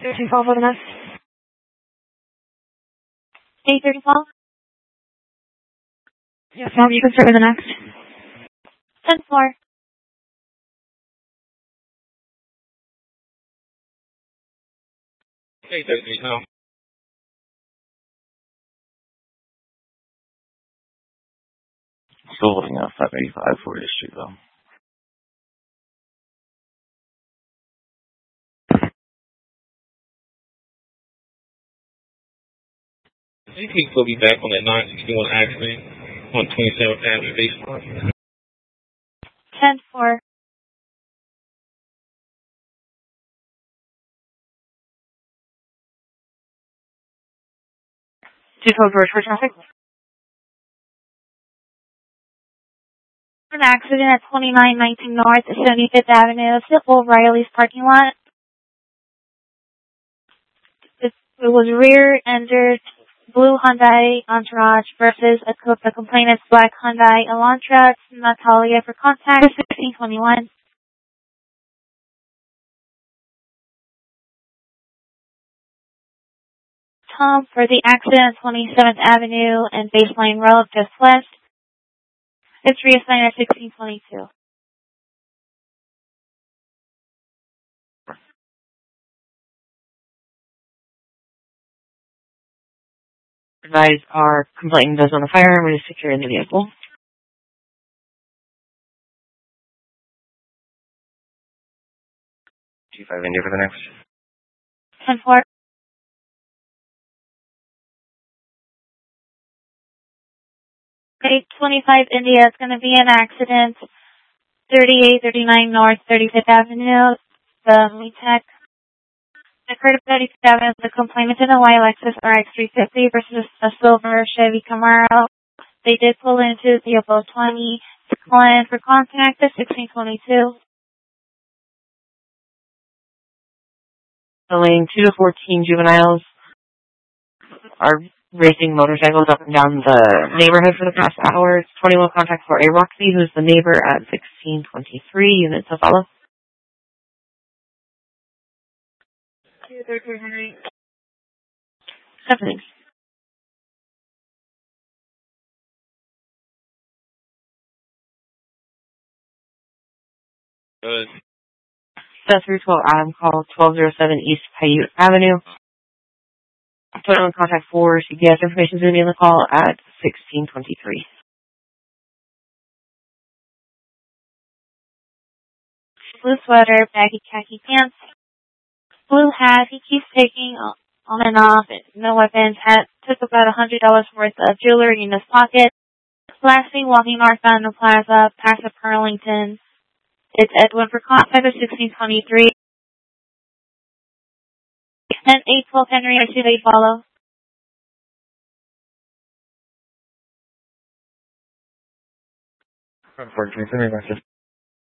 1312 for the next. 8:35. Yes, ma'am, you can start with the next. 10-4. Hey, 1312. Still holding out 585 for your street though. CP will be back on that 961 accident on 27th Avenue Basement. 10-4. Two code bridge for traffic. An accident at 2919 North 75th Avenue, O'Reilly's parking lot. It was rear-ended blue Hyundai Entourage versus the complainant's black Hyundai Elantra. Natalia for contact 1621. Tom for the accident at 27th Avenue and Baseline Road just west. It's reassigned at 1622. Advise our complainant does on a firearm and is secure in the vehicle. 25 India for the next. 10-4. Okay, 25 India is going to be an accident. 3839 North 35th Avenue. The MeTech. Occurred at 35th Avenue. The complainant in a white Lexus RX 350 versus a silver Chevy Camaro. They did pull into the above 20. Client for contact at 1622. The lane 2 to 14 juveniles are racing motorcycles up and down the neighborhood for the past hour. It's 21 contact for a Roxy, who's the neighbor at 1623. Unit to follow. 233 Henry. 7. Good. Set through 12 Adam call 1207 East Paiute Avenue. 21 contact for CPS information is going to be on the call at 1623. Blue sweater, baggy khaki pants. Blue hat, he keeps taking on and off. No weapons. Hat took about $100 worth of jewelry in his pocket. Lastly, walking northbound the plaza, past the Burlington. It's Edwin for contact at 1623. And 812 Henry, I see they follow. Unfortunately,